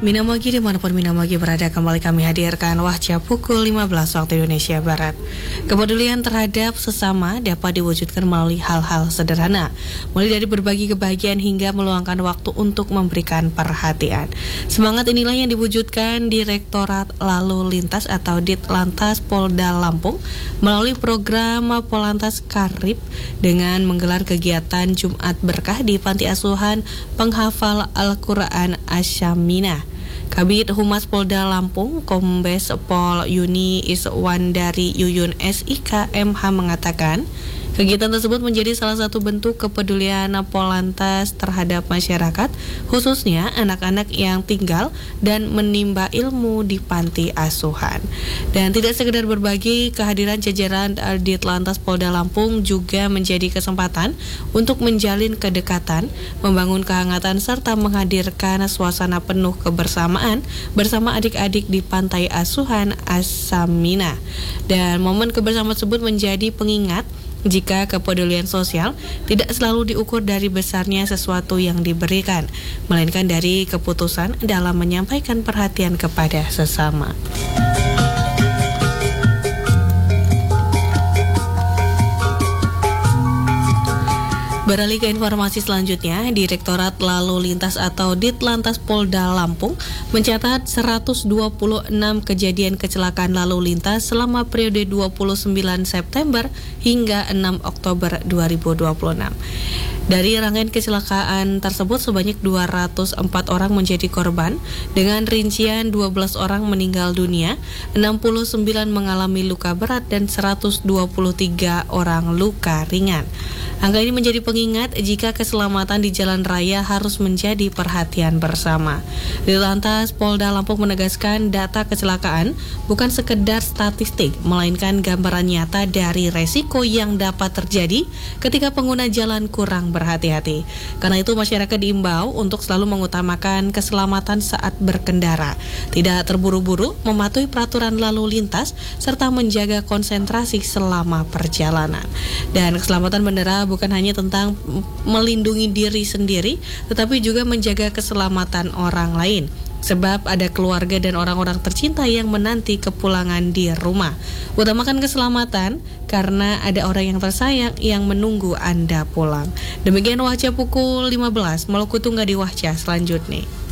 Minamagi dimanapun Minamagi berada, kembali kami hadirkan Wahca pukul 15 waktu Indonesia Barat. Kepedulian terhadap sesama dapat diwujudkan melalui hal-hal sederhana, mulai dari berbagi kebahagiaan hingga meluangkan waktu untuk memberikan perhatian. Semangat inilah yang diwujudkan Direktorat Lalu Lintas atau Ditlantas Polda Lampung melalui program Polantas Karib dengan menggelar kegiatan Jumat Berkah di Panti Asuhan Penghafal Al-Quran Asyamina. Kabid Humas Polda Lampung, Kombes Pol Yuni Iswandari Yuyun SIK MH mengatakan, kegiatan tersebut menjadi salah satu bentuk kepedulian Polantas terhadap masyarakat, khususnya anak-anak yang tinggal dan menimba ilmu di panti asuhan. Dan tidak sekedar berbagi, kehadiran jajaran Ditlantas Polda Lampung juga menjadi kesempatan untuk menjalin kedekatan, membangun kehangatan serta menghadirkan suasana penuh kebersamaan bersama adik-adik di pantai asuhan Asamina. Dan momen kebersamaan tersebut menjadi pengingat jika kepedulian sosial tidak selalu diukur dari besarnya sesuatu yang diberikan, melainkan dari keputusan dalam menyampaikan perhatian kepada sesama. Beralih ke informasi selanjutnya, Direktorat Lalu Lintas atau Ditlantas Polda Lampung mencatat 126 kejadian kecelakaan lalu lintas selama periode 29 September hingga 6 Oktober 2026. Dari rangkaian kecelakaan tersebut sebanyak 204 orang menjadi korban dengan rincian 12 orang meninggal dunia, 69 mengalami luka berat dan 123 orang luka ringan. Angka ini menjadi pengingat jika keselamatan di jalan raya harus menjadi perhatian bersama. Ditlantas Polda Lampung menegaskan data kecelakaan bukan sekedar statistik, melainkan gambaran nyata dari resiko yang dapat terjadi ketika pengguna jalan kurang berhati-hati. Karena itu masyarakat diimbau untuk selalu mengutamakan keselamatan saat berkendara, tidak terburu-buru, mematuhi peraturan lalu lintas, serta menjaga konsentrasi selama perjalanan. Dan keselamatan bandara bukan hanya tentang melindungi diri sendiri, tetapi juga menjaga keselamatan orang lain. Sebab ada keluarga dan orang-orang tercinta yang menanti kepulangan di rumah. Utamakan keselamatan karena ada orang yang tersayang yang menunggu Anda pulang. Demikian Wahca pukul 15, Maluku Tunggal di Wahca selanjutnya.